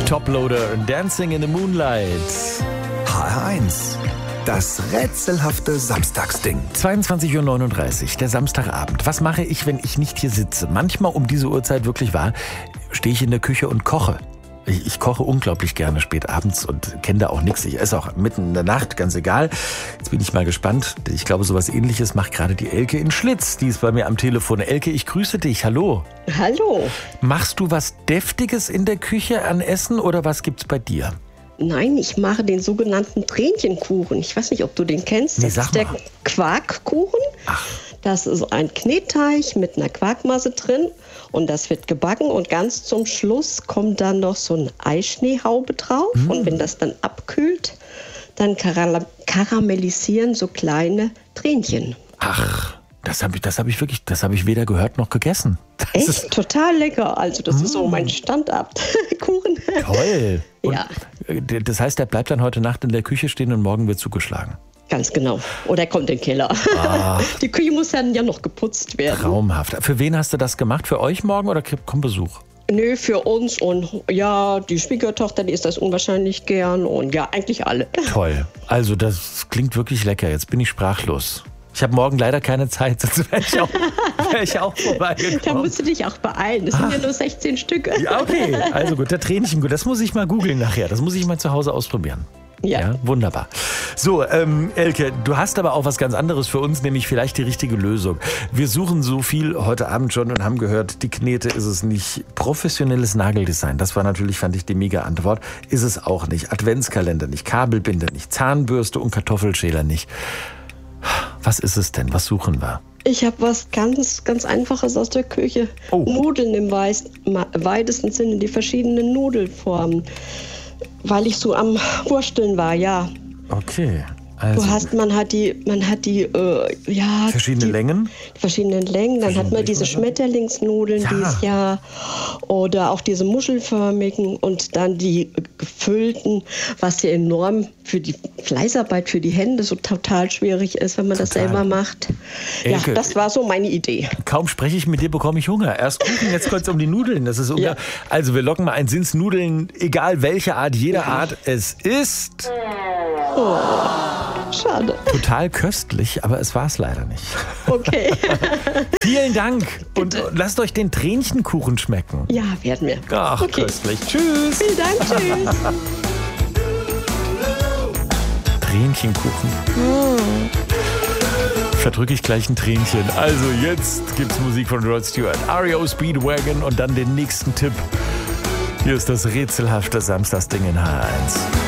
Toploader, Dancing in the Moonlight. HR1, das rätselhafte Samstagsding. 22:39 Uhr, der Samstagabend. Was mache ich, wenn ich nicht hier sitze? Manchmal um diese Uhrzeit wirklich wahr, stehe ich in der Küche und koche. Ich koche unglaublich gerne spät abends und kenne da auch nichts. Ich esse auch mitten in der Nacht, ganz egal. Jetzt bin ich mal gespannt. Ich glaube, sowas Ähnliches macht gerade die Elke in Schlitz. Die ist bei mir am Telefon. Elke, ich grüße dich. Hallo. Hallo. Machst du was Deftiges in der Küche an Essen oder was gibt's bei dir? Nein, ich mache den sogenannten Tränchenkuchen. Ich weiß nicht, ob du den kennst. Nee, Das sag ist der mal. Quarkkuchen. Ach. Das ist ein Knetteig mit einer Quarkmasse drin und das wird gebacken und ganz zum Schluss kommt dann noch so ein Eischneehaube drauf und wenn das dann abkühlt, dann karamellisieren so kleine Tränchen. Ach, das habe ich weder gehört noch gegessen. Das ist Echt total lecker. Also das ist so mein Standardkuchen. toll. Und Ja. Das heißt, der bleibt dann heute Nacht in der Küche stehen und morgen wird zugeschlagen. Ganz genau. Oder er kommt in den Keller. Die Küche muss dann ja noch geputzt werden. Traumhaft. Für wen hast du das gemacht? Für euch morgen oder kommt Besuch? Nö, für uns und ja, die Schwiegertochter, die isst das unwahrscheinlich gern und ja, eigentlich alle. Toll. Also das klingt wirklich lecker. Jetzt bin ich sprachlos. Ich habe morgen leider keine Zeit, sonst wäre ich auch vorbeigekommen. Da musst du dich auch beeilen. Das sind ja nur 16 Stück. Ja, okay. Also gut, der Tränchen, das muss ich mal googeln nachher. Das muss ich mal zu Hause ausprobieren. Ja. Wunderbar. So, Elke, du hast aber auch was ganz anderes für uns, nämlich vielleicht die richtige Lösung. Wir suchen so viel heute Abend schon und haben gehört, die Knete ist es nicht. Professionelles Nageldesign, das war natürlich, fand ich, die mega Antwort. Ist es auch nicht. Adventskalender nicht, Kabelbinder nicht, Zahnbürste und Kartoffelschäler nicht. Was ist es denn? Was suchen wir? Ich habe was ganz, ganz Einfaches aus der Küche. Oh. Nudeln im weitesten Sinne, die verschiedenen Nudelformen. Weil ich so am Wursteln war, ja. Okay. Also, Man hat die verschiedene Längen? Verschiedenen Längen. Dann hat man diese Schmetterlingsnudeln dieses Jahr oder auch diese muschelförmigen und dann die gefüllten, was ja enorm für die Fleißarbeit für die Hände so total schwierig ist, wenn man das selber macht. Elke, Ja, das war so meine Idee. Kaum spreche ich mit dir, bekomme ich Hunger. Erst Kuchen, jetzt kurz um die Nudeln. Das ist Ja. Also wir locken mal ein. Sind's Nudeln, egal welche Art, jede Art. Es ist Schade. total köstlich, aber es war es leider nicht. Okay. Vielen Dank und lasst euch den Tränchenkuchen schmecken. Ja, werden wir. Ach, Okay. köstlich. Tschüss. Vielen Dank. Tschüss. Tränchenkuchen. Verdrücke ich gleich ein Tränchen. Also jetzt gibt's Musik von Rod Stewart, REO Speedwagon und dann den nächsten Tipp. Hier ist das rätselhafte Samstagsding in HR1.